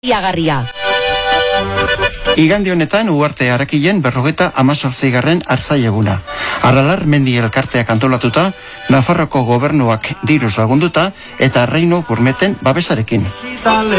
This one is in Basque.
Iagarria. Igande honetan Uharte Arakilen 58. Artzai eguna. Aralar mendi elkarteak antolatuta, Nafarroko gobernuak diruz lagunduta eta Reino Gurmeten babesarekin.